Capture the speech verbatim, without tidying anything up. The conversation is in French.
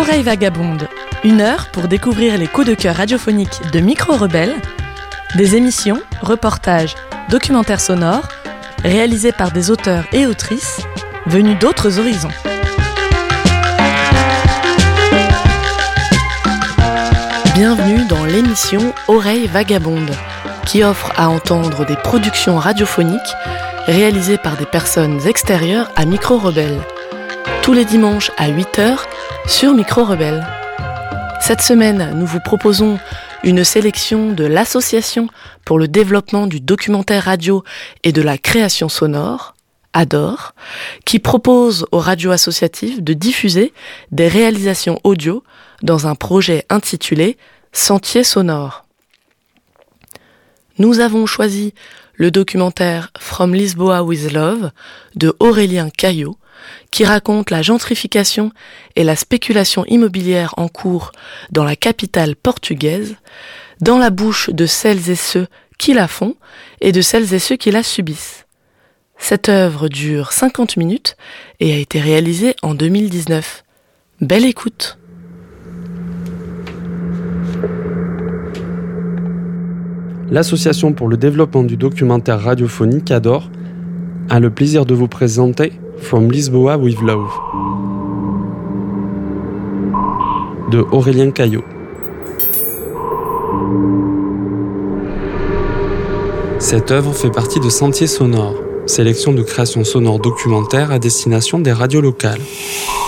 Oreilles vagabondes, une heure pour découvrir les coups de cœur radiophoniques de Micro Rebelle, des émissions, reportages, documentaires sonores, réalisés par des auteurs et autrices venus d'autres horizons. Bienvenue dans l'émission Oreilles vagabondes, qui offre à entendre des productions radiophoniques réalisées par des personnes extérieures à Micro Rebelle. Tous les dimanches à huit heures sur Micro Rebelle. Cette semaine, nous vous proposons une sélection de l'Association pour le développement du documentaire radio et de la création sonore, A D O R, qui propose aux radios associatives de diffuser des réalisations audio dans un projet intitulé Sentier sonore. Nous avons choisi le documentaire From Lisboa with Love de Aurélien Caillot, qui raconte la gentrification et la spéculation immobilière en cours dans la capitale portugaise, dans la bouche de celles et ceux qui la font et de celles et ceux qui la subissent. Cette œuvre dure cinquante minutes et a été réalisée en deux mille dix-neuf. Belle écoute! L'Association pour le développement du documentaire radiophonique A D O R a le plaisir de vous présenter From Lisboa with Love de Aurélien Caillot. Cette œuvre fait partie de Sentier sonore, sélection de créations sonores documentaires à destination des radios locales.